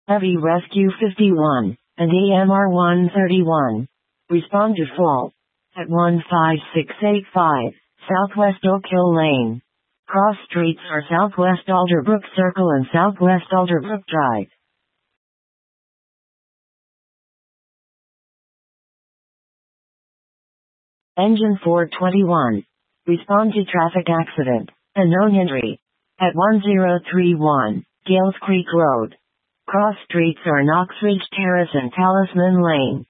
Heavy Rescue 51, and AMR 131. Respond to fault. At 15685, Southwest Oak Hill Lane. Cross streets are Southwest Alderbrook Circle and Southwest Alderbrook Drive. Engine 421. Respond to traffic accident. Unknown injury. At 1031, Gales Creek Road. Cross streets are Knox Ridge Terrace and Talisman Lane.